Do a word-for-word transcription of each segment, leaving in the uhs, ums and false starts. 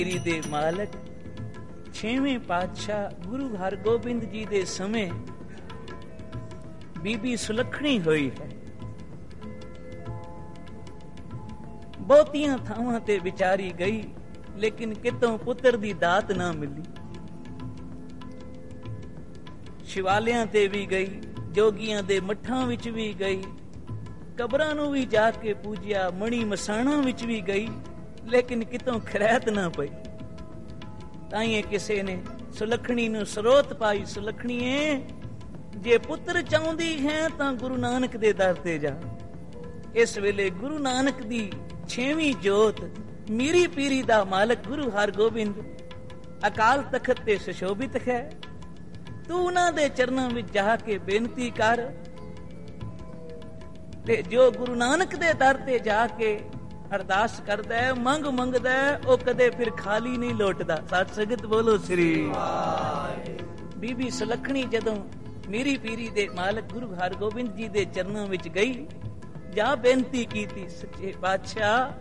ਪੀਰੀ ਦੇ ਮਾਲਕ ਛੇਵੇਂ ਪਾਤਸ਼ਾਹ ਗੁਰੂ ਹਰਗੋਬਿੰਦ ਜੀ ਦੇ ਸਮੇਂ ਬੀਬੀ ਸੁਲੱਖਣੀ ਹੋਈ ਹੈ। ਬਹੁਤੀਆਂ ਥਾਵਾਂ ਤੇ ਵਿਚਾਰੀ ਗਈ, ਲੇਕਿਨ ਕਿਤੋਂ ਪੁੱਤਰ ਦੀ ਦਾਤ ਨਾ ਮਿਲੀ। ਸ਼ਿਵਾਲਿਆਂ ਤੇ ਵੀ ਗਈ, ਜੋਗੀਆਂ ਦੇ ਮੱਠਾਂ ਵਿੱਚ ਵੀ ਗਈ, ਕਬਰਾਂ ਨੂੰ ਵੀ ਜਾ ਕੇ ਪੂਜਿਆ, ਮਣੀ ਮਸਾਣਾਂ ਵਿੱਚ ਵੀ ਗਈ, ਲੇਕਿਨ ਕਿਤੋਂ ਖੈਰਤ ਨਾ ਪਈ। ਤਾਈਂ ਕਿਸੇ ਨੇ ਸੁਲੱਖਣੀ ਨੂੰ ਸਰੋਤ ਪਾਈ, ਸੁਲੱਖਣੀਏ ਜੇ ਪੁੱਤਰ ਚਾਹੁੰਦੀ ਹੈ ਤਾਂ ਗੁਰੂ ਨਾਨਕ ਦੇ ਦਰ ਤੇ ਜਾ। ਇਸ ਵੇਲੇ ਗੁਰੂ ਨਾਨਕ ਦੀ ਛੇਵੀਂ ਜੋਤ ਮੀਰੀ ਪੀਰੀ ਦਾ ਮਾਲਕ ਗੁਰੂ ਹਰਗੋਬਿੰਦ ਅਕਾਲ ਤਖਤ ਤੇ ਸੁਸ਼ੋਭਿਤ ਹੈ। ਤੂੰ ਉਹਨਾਂ ਦੇ ਚਰਨਾਂ ਵਿੱਚ ਜਾ ਕੇ ਬੇਨਤੀ ਕਰ, ਤੇ ਜੋ ਗੁਰੂ ਨਾਨਕ ਦੇ ਦਰ ਤੇ ਜਾ ਕੇ ਅਰਦਾਸ ਕਰਦਾ ਹੈ, ਮੰਗ ਮੰਗਦਾ ਹੈ, ਉਹ ਕਦੇ ਫਿਰ ਖਾਲੀ ਨਹੀਂ ਲੋਟਦਾ। ਸਤ ਸੰਗਤ ਬੋਲੋ ਸ੍ਰੀ। ਬੀਬੀ ਸੁਲੱਖਣੀ ਜਦੋਂ ਮੀਰੀ ਪੀਰੀ ਦੇ ਮਾਲਕ ਗੁਰੂ ਹਰਗੋਬਿੰਦ ਜੀ ਦੇ ਚਰਨਾਂ ਵਿੱਚ ਗਈ, ਜਾ ਬੇਨਤੀ ਕੀਤੀ, ਸੱਚੇ ਪਾਤਸ਼ਾਹ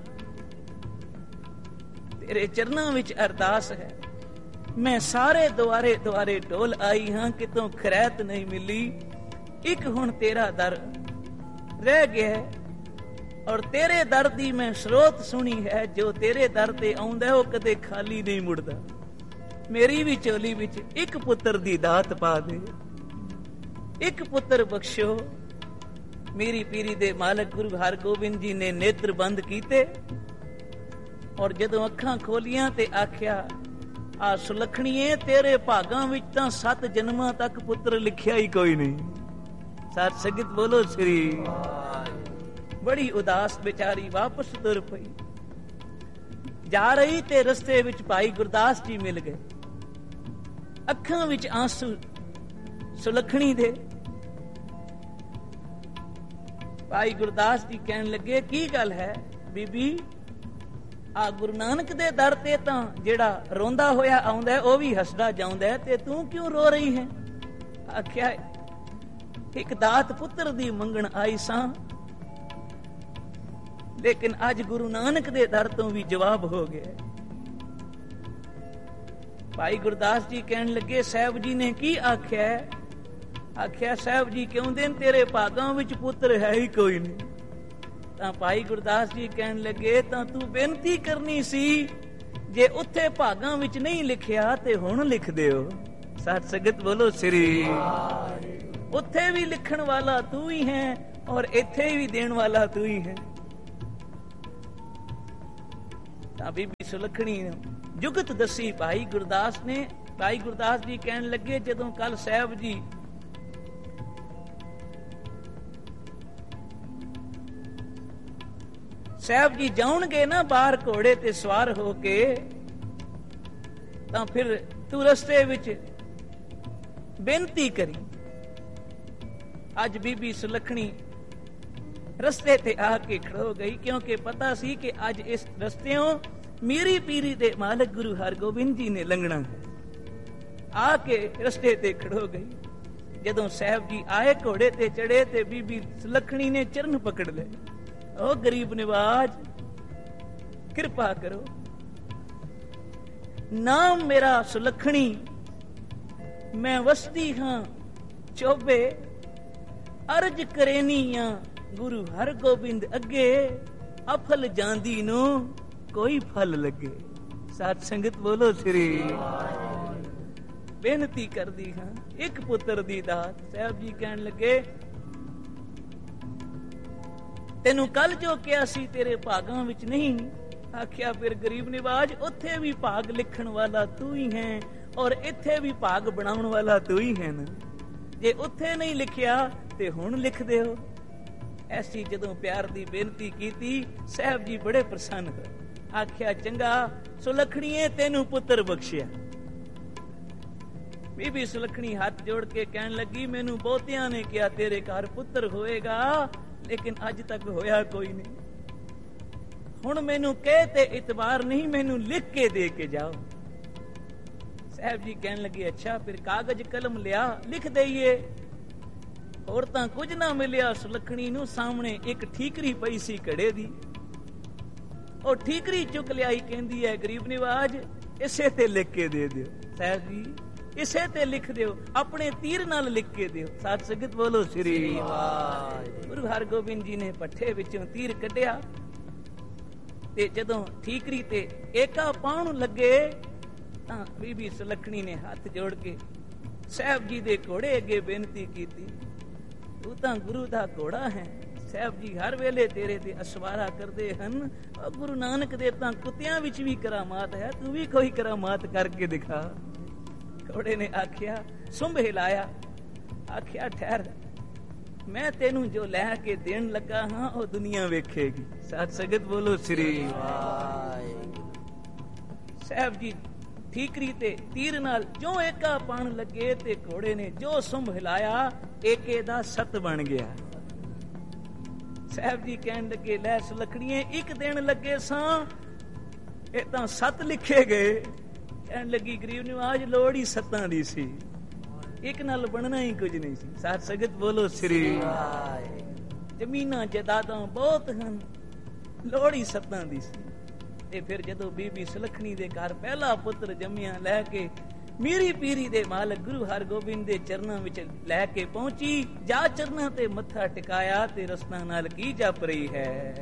ਤੇਰੇ ਚਰਨਾਂ ਵਿੱਚ ਅਰਦਾਸ ਹੈ, ਮੈਂ ਸਾਰੇ ਦੁਆਰੇ ਦੁਆਰੇ ਢੋਲ ਆਈ ਹਾਂ, ਕਿਤੋਂ ਖੈਰਤ ਨਹੀਂ ਮਿਲੀ। ਇੱਕ ਹੁਣ ਤੇਰਾ ਦਰ ਰਹਿ ਗਿਆ, ਔਰ ਤੇਰੇ ਦਰ ਦੀ ਮੈਂ ਸਰੋਤ ਸੁਣੀ ਹੈ, ਜੋ ਤੇਰੇ ਦਰ ਤੇ ਆਉਂਦਾ ਉਹ ਕਦੇ ਖਾਲੀ ਨਹੀਂ ਮੁੜਦਾ। ਮੇਰੀ ਵੀ ਝੋਲੀ ਵਿੱਚ ਇੱਕ ਪੁੱਤਰ ਦੀ ਦਾਤ ਪਾ ਦੇ, ਇੱਕ ਪੁੱਤਰ ਬਖਸ਼ੋ। ਮੇਰੀ ਪੀਰੀ ਦੇ ਮਾਲਕ ਗੁਰੂ ਹਰਗੋਬਿੰਦ ਜੀ ਨੇ ਨੇਤਰ ਬੰਦ ਕੀਤੇ, ਔਰ ਜਦੋਂ ਅੱਖਾਂ ਖੋਲੀਆਂ ਤੇ ਆਖਿਆ, ਆ ਸੁਲੱਖਣੀਏ ਤੇਰੇ ਭਾਗਾਂ ਵਿੱਚ ਤਾਂ ਸੱਤ ਜਨਮਾਂ ਤੱਕ ਪੁੱਤਰ ਲਿਖਿਆ ਹੀ ਕੋਈ ਨਹੀਂ। ਸਤ ਸੰਗਤ ਬੋਲੋ ਸ੍ਰੀ। ਬੜੀ ਉਦਾਸ ਵਿਚਾਰੀ ਵਾਪਸ ਤੁਰ ਪਈ। ਜਾ ਰਹੀ ਤੇ ਰਸਤੇ ਵਿੱਚ ਭਾਈ ਗੁਰਦਾਸ ਜੀ ਮਿਲ ਗਏ, ਅੱਖਾਂ ਵਿੱਚ ਆਂਸੂ ਸੁਲੱਖਣੀ ਦੇ। ਭਾਈ ਗੁਰਦਾਸ ਜੀ ਕਹਿਣ ਲੱਗੇ, ਕੀ ਗੱਲ ਹੈ ਬੀਬੀ, ਆ ਗੁਰੂ ਨਾਨਕ ਦੇ ਦਰ ਤੇ ਤਾਂ ਜਿਹੜਾ ਰੋਂਦਾ ਹੋਇਆ ਆਉਂਦਾ ਉਹ ਵੀ ਹੱਸਦਾ ਜਾਂਦਾ, ਤੇ ਤੂੰ ਕਿਉਂ ਰੋ ਰਹੀ ਹੈ? ਆਖਿਆ, ਇੱਕ ਦਾਤ ਪੁੱਤਰ ਦੀ ਮੰਗਣ ਆਈ ਸਾਂ, ਲੇਕਿਨ ਅੱਜ ਗੁਰੂ ਨਾਨਕ ਦੇ ਦਰ ਤੋਂ ਵੀ ਜਵਾਬ ਹੋ ਗਿਆ। ਭਾਈ ਗੁਰਦਾਸ ਜੀ ਕਹਿਣ ਲੱਗੇ, ਸਾਹਿਬ ਜੀ ਨੇ ਕੀ ਆਖਿਆ? ਆਖਿਆ, ਸਾਹਿਬ ਜੀ ਕਹਿੰਦੇ ਨੇ ਤੇਰੇ ਭਾਗਾਂ ਵਿੱਚ ਪੁੱਤਰ ਹੈ ਹੀ ਕੋਈ ਨਹੀਂ। ਤਾਂ ਭਾਈ ਗੁਰਦਾਸ ਜੀ ਕਹਿਣ ਲੱਗੇ, ਤਾਂ ਤੂੰ ਬੇਨਤੀ ਕਰਨੀ ਸੀ, ਜੇ ਉੱਥੇ ਭਾਗਾਂ ਵਿੱਚ ਨਹੀਂ ਲਿਖਿਆ ਤੇ ਹੁਣ ਲਿਖ ਦਿਓ। ਸਤ ਸੰਗਤ ਬੋਲੋ ਸ੍ਰੀ। ਉੱਥੇ ਵੀ ਲਿਖਣ ਵਾਲਾ ਤੂੰ ਹੀ ਹੈ, ਔਰ ਇੱਥੇ ਵੀ ਦੇਣ ਵਾਲਾ ਤੂੰ ਹੀ ਹੈ। ਤਾਂ ਬੀਬੀ ਸੁਲੱਖਣੀ ਨੇ ਜੁਗਤ ਦੱਸੀ ਭਾਈ ਗੁਰਦਾਸ ਨੇ। ਭਾਈ ਗੁਰਦਾਸ ਜੀ ਕਹਿਣ ਲੱਗੇ, ਜਦੋਂ ਕੱਲ ਸਾਹਿਬ ਜੀ ਸਾਹਿਬ ਜੀ ਜਾਉਣਗੇ ਨਾ ਬਾਹਰ ਘੋੜੇ ਤੇ ਸਵਾਰ ਹੋ ਕੇ, ਤਾਂ ਫਿਰ ਤੂੰ ਰਸਤੇ ਵਿੱਚ ਬੇਨਤੀ ਕਰੀ। ਅੱਜ ਬੀਬੀ ਸੁਲੱਖਣੀ ਰਸਤੇ ਤੇ ਆ ਕੇ ਖੜੋ ਗਈ, ਕਿਉਂਕਿ ਪਤਾ ਸੀ ਕਿ ਅੱਜ ਇਸ ਰਸਤਿਓਂ ਮੀਰੀ ਪੀਰੀ ਦੇ ਮਾਲਕ ਗੁਰੂ ਹਰਗੋਬਿੰਦ ਜੀ ਨੇ ਲੰਘਣਾ ਹੈ। ਆ ਕੇ ਰਸਤੇ ਤੇ ਖੜੋ ਗਈ। ਜਦੋਂ ਸਾਹਿਬ ਜੀ ਆਏ, ਘੋੜੇ ਤੇ ਚੜੇ, ਤੇ ਬੀਬੀ ਸੁਲੱਖਣੀ ਨੇ ਚਰਨ ਪਕੜ ਲਏ। ਓ ਗਰੀਬ ਨਿਵਾਜ, ਕਿਰਪਾ ਕਰੋ, ਨਾਮ ਮੇਰਾ ਸੁਲੱਖਣੀ, ਮੈਂ ਵਸਦੀ ਹਾਂ ਚੋਬੇ, ਅਰਜ ਕਰੇਨੀ ਆ ਗੁਰੂ ਹਰਗੋਬਿੰਦ ਅੱਗੇ, ਅਫਲ ਜਾਂਦੀ ਨੂੰ ਕੋਈ ਫਲ ਲੱਗੇ। ਸਤ ਸੰਗਤ ਬੋਲੋ ਸ੍ਰੀ। ਬੇਨਤੀ ਕਰਦੀ ਹਾਂ, ਇੱਕ ਪੁੱਤਰ ਦੀ ਦਾਤ। ਸਾਹਿਬ ਜੀ ਕਹਿਣ ਲੱਗੇ, ਤੈਨੂੰ ਕੱਲ ਜੋ ਕਿਹਾ ਸੀ ਤੇਰੇ ਭਾਗਾਂ ਵਿੱਚ ਨਹੀਂ। ਆਖਿਆ, ਫਿਰ ਗਰੀਬ ਨਿਵਾਜ, ਉੱਥੇ ਵੀ ਭਾਗ ਲਿਖਣ ਵਾਲਾ ਤੂੰ ਹੀ ਹੈ, ਔਰ ਇੱਥੇ ਵੀ ਭਾਗ ਬਣਾਉਣ ਵਾਲਾ ਤੂੰ ਹੀ ਹੈ ਨਾ। ਜੇ ਉੱਥੇ ਨਹੀਂ ਲਿਖਿਆ ਤੇ ਹੁਣ ਲਿਖ ਦਿਓ। ਐਸੀ ਜਦੋਂ ਪਿਆਰ ਦੀ ਬੇਨਤੀ ਕੀਤੀ, ਸਾਹਿਬ ਜੀ ਬੜੇ ਪ੍ਰਸੰਨ ਹੋਏ। ਆਖਿਆ, ਚੰਗਾ ਸੁਲੱਖਣੀਏ, ਤੈਨੂੰ ਪੁੱਤਰ ਬਖਸ਼ਿਆ। ਬੀਬੀ ਸੁਲੱਖਣੀ ਹੱਥ ਜੋੜ ਕੇ ਕਹਿਣ ਲੱਗੀ, ਮੈਨੂੰ ਬਹੁਤਿਆਂ ਨੇ ਕਿਹਾ ਤੇਰੇ ਘਰ ਪੁੱਤਰ ਹੋਏਗਾ, ਲੇਕਿਨ ਅੱਜ ਤੱਕ ਹੋਇਆ ਕੋਈ ਨਹੀਂ। ਹੁਣ ਮੈਨੂੰ ਕਹਿ ਤੇ ਇਤਬਾਰ ਨਹੀਂ, ਮੈਨੂੰ ਲਿਖ ਕੇ ਦੇ ਕੇ ਜਾਓ। ਸਾਹਿਬ ਜੀ ਕਹਿਣ ਲੱਗੇ, ਅੱਛਾ ਫਿਰ ਕਾਗਜ਼ ਕਲਮ ਲਿਆ, ਲਿਖ ਦਈਏ। ਹੋਰ ਤਾਂ ਕੁਝ ਨਾ ਮਿਲਿਆ ਸੁਲੱਖਣੀ ਨੂੰ। ਸਾਹਮਣੇ ਇੱਕ ਠੀਕਰੀ ਪਈ ਸੀ ਘੜੇ ਦੀ, ਉਹ ਠੀਕਰੀ ਚੁੱਕ ਲਿਆਈ, ਕਹਿੰਦੀ ਹੈ ਗਰੀਬ ਨਿਵਾਜ ਇਸੇ ਤੇ ਲਿਖ ਕੇ ਦੇ ਦਿਓ। ਸਾਹਿਬ ਜੀ ਇਸੇ ਤੇ ਲਿਖ ਦਿਓ, ਆਪਣੇ ਤੀਰ ਨਾਲ ਲਿਖ ਕੇ ਦਿਓ। ਸਾਧ ਸੰਗਤ ਬੋਲੋ ਸ੍ਰੀ ਵਾਹਿਗੁਰੂ। ਗੁਰੂ ਹਰਗੋਬਿੰਦ ਜੀ ਨੇ ਪੱਠੇ ਵਿੱਚੋਂ ਤੀਰ ਕੱਢਿਆ ਤੇ ਜਦੋਂ ਠੀਕਰੀ ਤੇ ਏਕਾ ਪਾਉਣ ਲੱਗੇ ਤਾਂ ਬੀਬੀ ਸੁਲੱਖਣੀ ਨੇ ਹੱਥ ਜੋੜ ਕੇ ਸਾਹਿਬ ਜੀ ਦੇ ਘੋੜੇ ਅੱਗੇ ਬੇਨਤੀ ਕੀਤੀ, ਤੂੰ ਤਾਂ ਗੁਰੂ ਦਾ ਘੋੜਾ ਹੈ, ਸਾਹਿਬ ਜੀ ਹਰ ਵੇਲੇ ਤੇਰੇ ਤੇ ਅਸਵਾਰਾ ਕਰਦੇ ਹਨ। ਉਹ ਗੁਰੂ ਨਾਨਕ ਦੇ ਤਾਂ ਕੁੱਤਿਆਂ ਵਿੱਚ ਵੀ ਕਰਾਮਾਤ ਹੈ, ਤੂੰ ਵੀ ਕੋਈ ਕਰਾਮਾਤ ਕਰਕੇ ਦਿਖਾ। ਘੋੜੇ ਨੇ ਆਖਿਆ, ਸੁੰਭ ਹਿਲਾਇਆ, ਆਖਿਆ ਠਹਿਰ, ਮੈਂ ਤੈਨੂੰ ਜੋ ਲੈ ਕੇ ਦੇਣ ਲੱਗਾ ਹਾਂ ਉਹ ਦੁਨੀਆ ਵੇਖੇਗੀ। ਸਾਧ ਸੰਗਤ ਬੋਲੋ ਸ੍ਰੀ ਵਾਹਿਗੁਰੂ। ਸਾਹਿਬ ਜੀ ਠੀਕਰੀ ਤੇ ਤੀਰ ਨਾਲ ਜੋ ਏਕਾ ਪਾਣ ਲੱਗੇ ਤੇ ਘੋੜੇ ਨੇ ਜੋ ਸੁੰਭ ਹਿਲਾਇਆ, ਏਕੇ ਦਾ ਸੱਤ ਬਣ ਗਿਆ। ਸਾਹਿਬ ਜੀ ਕਹਿਣ ਲੱਗੇ, ਲੈ ਸੁਲੱਖਣੀਏ ਇੱਕ ਦੇਣ ਲੱਗੇ ਸਾਂ, ਇਹ ਤਾਂ ਸੱਤ ਲਿਖੇ ਗਏ। ਕਹਿਣ ਲੱਗੀ ਗਰੀਬ ਨਿਵਾਜ ਲੋੜ ਹੀ ਸੱਤਾਂ ਦੀ ਸੀ, ਇੱਕ ਨਾਲ ਬਣਨਾ ਹੀ ਕੁਝ ਨਹੀਂ ਸੀ। ਸਾਧ ਸੰਗਤ ਬੋਲੋ ਸ੍ਰੀ ਵਾਹਿਗੁਰੂ। ਜ਼ਮੀਨਾਂ ਜਾਇਦਾਦਾਂ ਬਹੁਤ ਹਨ, ਲੋੜ ਹੀ ਸੱਤਾਂ ਦੀ ਸੀ। ਤੇ ਫਿਰ ਜਦੋਂ ਬੀਬੀ ਸੁਲੱਖਣੀ ਦੇ ਘਰ ਪਹਿਲਾ ਪੁੱਤਰ ਜੰਮਿਆ, ਲੈ ਕੇ ਮੀਰੀ ਪੀਰੀ ਦੇ ਮਾਲਕ ਗੁਰੂ ਹਰਗੋਬਿੰਦ ਦੇ ਚਰਨਾਂ ਵਿੱਚ ਲੈ ਕੇ ਪਹੁੰਚੀ, ਜਾ ਚਰਨਾਂ ਤੇ ਮੱਥਾ ਟਿਕਾਇਆ ਤੇ ਰਸਨਾ ਨਾਲ ਕੀ ਜਪ ਰਹੀ ਹੈ।